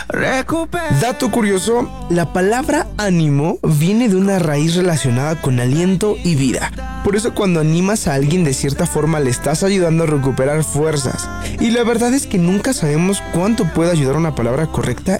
Dato curioso, la palabra ánimo viene de una raíz relacionada con aliento y vida. Por eso cuando animas a alguien de cierta forma le estás ayudando a recuperar fuerzas. Y la verdad es que nunca sabemos cuánto puede ayudar una palabra correcta